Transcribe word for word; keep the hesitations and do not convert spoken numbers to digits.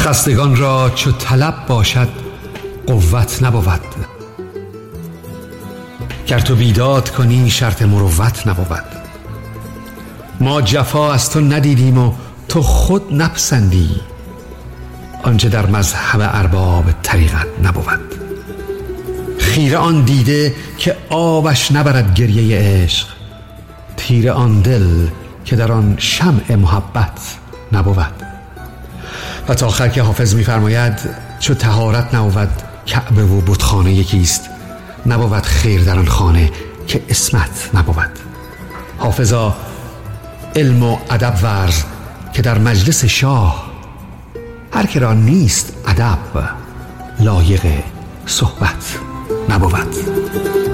خستگان را چو طلب باشد قوت نبود، گر تو بیداد کنی شرط مروت نبود. ما جفا از تو ندیدیم و تو خود نپسندی، آنچه در مذهب ارباب طریقت نبود. خیره آن دیده که آبش نبرد گریه عشق، تیره آن دل که در آن شمع محبت نبود. و تا آخر که حافظ می‌فرماید چو طهارت نبود کعبه و بتخانه یکیست، نبود خیر در آن خانه که عصمت نبود. حافظا علم و ادب ورز که در مجلس شاه، هر که را نیست ادب لایق صحبت نبود.